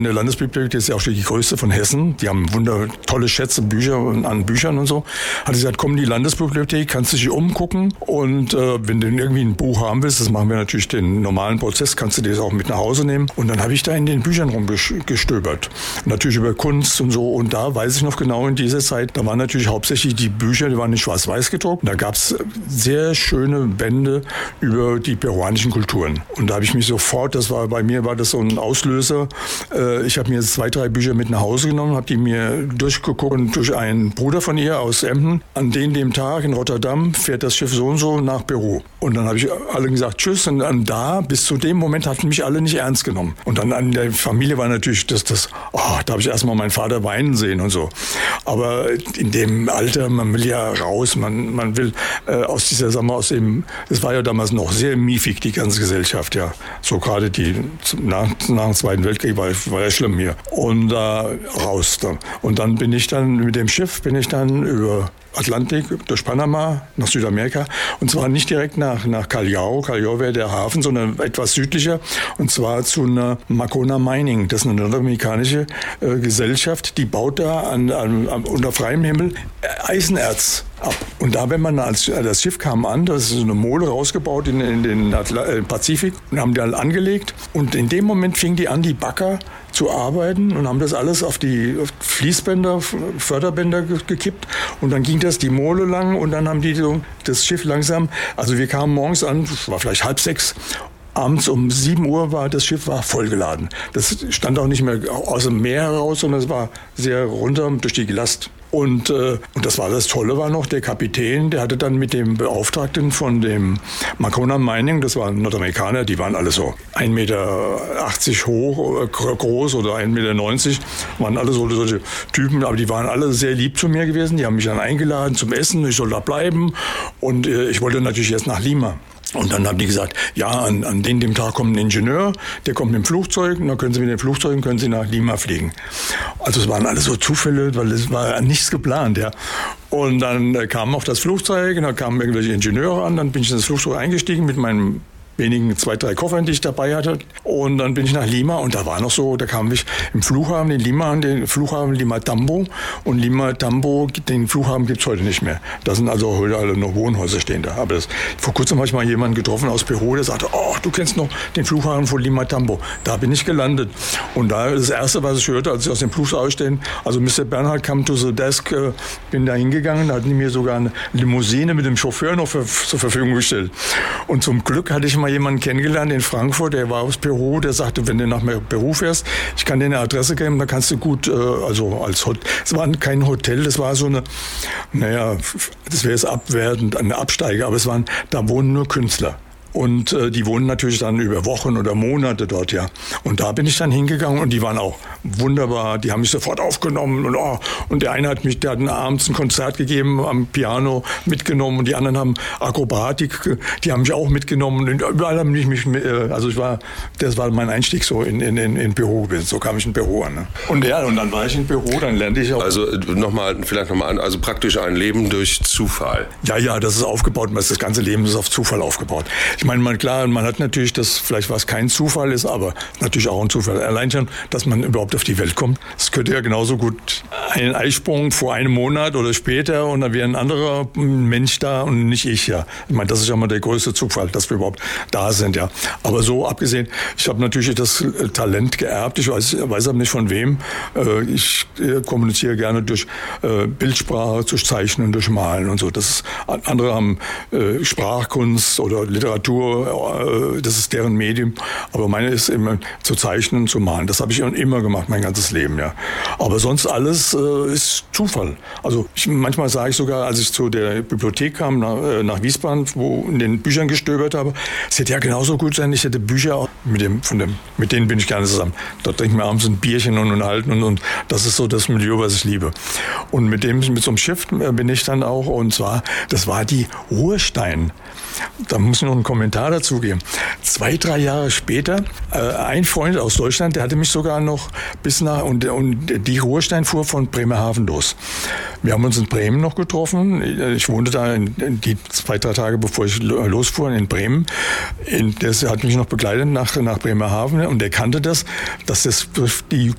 In der Landesbibliothek, das ist ja auch die größte von Hessen, die haben tolle Schätze an Büchern und so, hat gesagt, komm in die Landesbibliothek, kannst du dich umgucken und wenn du irgendwie ein Buch haben willst, das machen wir natürlich den normalen Prozess, kannst du dir das auch mit nach Hause nehmen. Und dann habe ich da in den Büchern rumgestöbert. Natürlich über Kunst und so, und da weiß ich noch genau, in dieser Zeit, da waren natürlich hauptsächlich die Bücher, die waren in schwarz-weiß gedruckt. Da gab es sehr schöne Bände über die peruanischen Kulturen. Und da habe ich mich sofort, bei mir war das so ein Auslöser. Ich habe mir 2, 3 Bücher mit nach Hause genommen, habe die mir durchgeguckt und durch einen Bruder von ihr aus Emden, an dem Tag in Rotterdam fährt das Schiff so und so nach Peru. Und dann habe ich allen gesagt, tschüss. Und dann bis zu dem Moment hatten mich alle nicht ernst genommen. Und dann an der Familie war natürlich da habe ich erstmal meinen Vater weinen sehen und so. Aber in dem Alter, man will ja raus, man will es war ja damals noch sehr miefig, die ganze Gesellschaft, ja. So gerade nach dem Zweiten Weltkrieg war ja schlimm hier. Und raus dann. Und dann bin ich mit dem Schiff über Atlantik, durch Panama, nach Südamerika. Und zwar nicht direkt nach Callao. Callao wäre der Hafen, sondern etwas südlicher. Und zwar zu einer Macona Mining. Das ist eine nordamerikanische Gesellschaft, die baut da unter freiem Himmel Eisenerz ab. Und da, wenn man das Schiff kam an, das ist so eine Mole rausgebaut in den Pazifik und haben die dann angelegt. Und in dem Moment fingen die an, die Bagger zu arbeiten und haben das alles auf die Fließbänder, Förderbänder gekippt. Und dann ging das die Mole lang und dann haben die das Schiff langsam, also wir kamen morgens an, war vielleicht 5:30, abends um 7 Uhr war das Schiff vollgeladen. Das stand auch nicht mehr aus dem Meer heraus, sondern es war sehr runter durch die Last. Und das Tolle war noch, der Kapitän, der hatte dann mit dem Beauftragten von dem Macona Mining, das waren Nordamerikaner, die waren alle so 1,80 Meter groß oder 1,90 Meter, waren alle solche Typen, aber die waren alle sehr lieb zu mir gewesen. Die haben mich dann eingeladen zum Essen, ich soll da bleiben und ich wollte natürlich erst nach Lima. Und dann haben die gesagt, ja, an dem Tag kommt ein Ingenieur, der kommt mit dem Flugzeug und dann können Sie mit dem Flugzeug nach Lima fliegen. Also es waren alles so Zufälle, weil es war nichts geplant, ja. Und dann kam auch das Flugzeug und dann kamen irgendwelche Ingenieure an, dann bin ich in das Flugzeug eingestiegen mit meinen wenigen 2, 3 Koffern, die ich dabei hatte. Und dann bin ich nach Lima und da kam ich im Flughafen in Lima, den Flughafen Lima Tambo. Und Lima Tambo, den Flughafen gibt es heute nicht mehr. Da sind also heute alle noch Wohnhäuser stehen da. Aber vor kurzem habe ich mal jemanden getroffen aus Peru, der sagte, oh, du kennst noch den Flughafen von Lima Tambo. Da bin ich gelandet. Und da das Erste, was ich hörte, als ich aus dem Flugzeug ausstehe, also Mr. Bernhard come to the desk, bin da hingegangen, da hatten die mir sogar eine Limousine mit dem Chauffeur noch zur Verfügung gestellt. Und zum Glück hatte ich mal jemanden kennengelernt in Frankfurt, der war aus Peru, der sagte, wenn du nach Peru fährst, ich kann dir eine Adresse geben, da kannst du gut, es war kein Hotel, das war so das wäre jetzt abwertend, eine Absteige, aber da wohnen nur Künstler. Und die wohnen natürlich dann über Wochen oder Monate dort, ja. Und da bin ich dann hingegangen und die waren auch wunderbar. Die haben mich sofort aufgenommen und der eine hat abends ein Konzert gegeben am Piano mitgenommen und die anderen haben Akrobatik, die haben mich auch mitgenommen und überall haben das war mein Einstieg so in Peru gewesen. So kam ich in Peru an. Ne? Und dann war ich in Peru, dann lernte ich auch. Also vielleicht nochmal an, also praktisch ein Leben durch Zufall. Ja, das ist aufgebaut, das ganze Leben ist auf Zufall aufgebaut. Ich meine, man hat natürlich vielleicht was kein Zufall ist, aber natürlich auch ein Zufall. Allein schon, dass man überhaupt auf die Welt kommt. Es könnte ja genauso gut ein Eisprung vor einem Monat oder später und dann wäre ein anderer Mensch da und nicht ich, ja. Ich meine, das ist ja mal der größte Zufall, dass wir überhaupt da sind, ja. Aber so abgesehen, ich habe natürlich das Talent geerbt. Ich weiß aber nicht von wem. Ich kommuniziere gerne durch Bildsprache, durch Zeichnen, durch Malen und so. Andere haben Sprachkunst oder Literatur, das ist deren Medium. Aber meine ist immer zu zeichnen, zu malen. Das habe ich immer gemacht, mein ganzes Leben, ja. Aber sonst alles ist Zufall. Also manchmal sage ich sogar, als ich zu der Bibliothek kam, nach Wiesbaden, wo in den Büchern gestöbert habe, es hätte ja genauso gut sein, ich hätte Bücher, mit denen bin ich gerne zusammen. Dort trinken wir abends ein Bierchen und unterhalten und das ist so das Milieu, was ich liebe. Und mit so einem Schiff bin ich dann auch, und zwar, das war die Ruhrstein. Da muss ich noch einen Kommentar dazu geben. 2, 3 Jahre später, ein Freund aus Deutschland, der hatte mich sogar noch und die Ruhrstein fuhr von Bremerhaven los. Wir haben uns in Bremen noch getroffen. Ich wohnte da die 2, 3 Tage, bevor ich losfuhr, in Bremen. Der hat mich noch begleitet nach Bremerhaven und der kannte dass das durch die